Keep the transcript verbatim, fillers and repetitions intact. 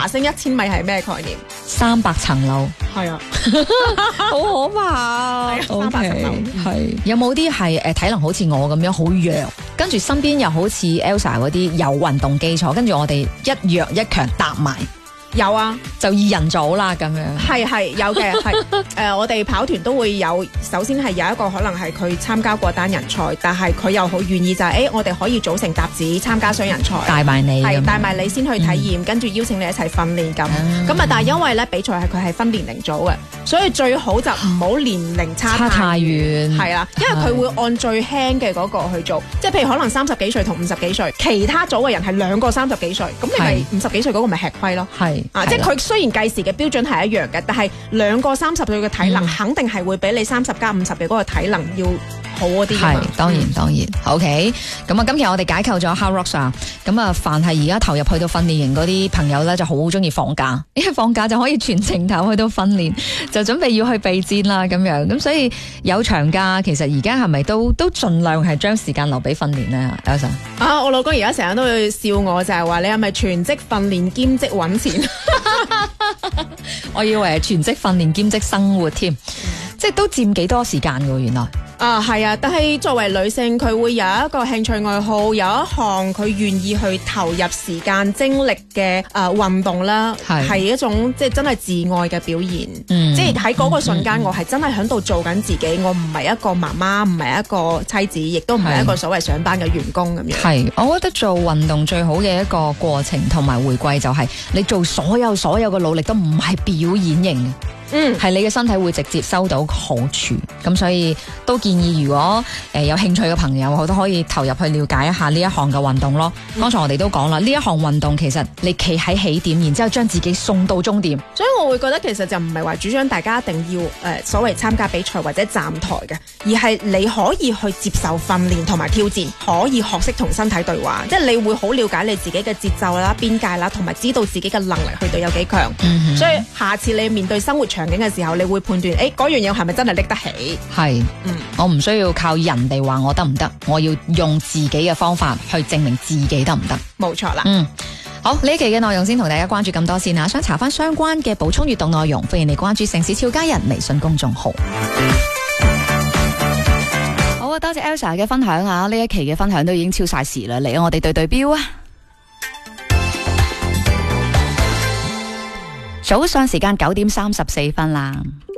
爬升一千米係咩概念？ 三百層樓， 係啊， 好可怕啊！ 三百層樓係有冇啲係誒體能好似我咁樣好弱，跟住身邊又好似 Elsa 嗰啲有運動基礎，跟住我哋一弱一強搭埋。 有啊， 就二人組啦咁樣。 係係有嘅，係誒、呃、我哋跑團都會有，首先係有一個可能係佢參加過單人賽，但係佢又好願意就係、是、誒、欸、我哋可以組成搭子參加雙人賽， 帶埋你， 係帶埋你先去體驗，嗯、跟住邀請你一齊訓練咁。咁啊，但係因為咧比賽係佢係分年齡組嘅，所以最好就唔好年齡差差太遠。 係啦，因為佢會按最輕嘅嗰個去做，即係譬如可能三十幾歲同五十幾歲，其他組嘅人係兩個三十幾歲，咁你咪五十幾歲嗰個咪吃虧咯。 係。 啊！即係佢雖然計時嘅標準係一樣嘅，但係兩個三十歲嘅體能、嗯、肯定係會比你三十加五十嘅嗰個體能要好嗰啲。係當然當然。OK，咁啊，今期我哋解構咗 Hard Rocks 啊，咁啊，凡係而家投入去到訓練營嗰啲朋友咧，就好中意放假，因為放假就可以全程投去到訓練，就準備要去備戰啦咁樣。咁所以有長假，其實而家係咪都都盡量係將時間留俾訓練咧 Elsa 啊，我老公而家成日都會笑我，就係話你係咪全職訓練兼職揾錢？ 我以為係全職訓練兼職生活添，即係都佔幾多時間㗎原來。 啊，係啊，但係作為女性，佢會有一個興趣愛好，有一項佢願意去投入時間精力嘅誒運動啦，係一種即係真係自愛嘅表現。嗯、即係喺嗰個瞬間，嗯、我係真係喺度做緊自己，我唔係一個媽媽，唔係一個妻子，亦都唔係一個所謂上班嘅員工咁樣。係， 我覺得做運動最好嘅一個過程同埋回饋就係你做所有所有嘅努力都唔係表演型嘅。嗯，係你嘅身體會直接收到好處，咁所以都建議如果誒、呃、有興趣嘅朋友，我都可以投入去了解一下呢一項嘅運動咯。剛、嗯、才我哋都講啦，呢一項運動其實你企喺起點，然之後將自己送到終點， 所以我會覺得其實就唔係話主張大家一定要誒、呃、所謂參加比賽或者站台嘅，而係你可以去接受訓練同埋挑戰，可以學識同身體對話，即係你會好了解你自己嘅節奏啦、邊界啦，同埋知道自己嘅能力去到有幾強。嗯、所以下次你面對生活場景嘅時候，你會判斷誒嗰樣嘢係咪真係拎得起？係，嗯， 我唔需要靠人哋話我得唔得，我要用自己嘅方法去證明自己得唔得。 冇錯啦。 嗯，好，呢一期嘅內容先同大家關注咁多先啊！想查翻相關嘅補充閱讀內容，歡迎你關注城市俏佳人微信公眾號。好啊，多謝 Elsa 嘅分享啊！呢一期嘅分享都已經超晒時啦，嚟啊，我哋對對標啊！早上時間九點三十四分啦。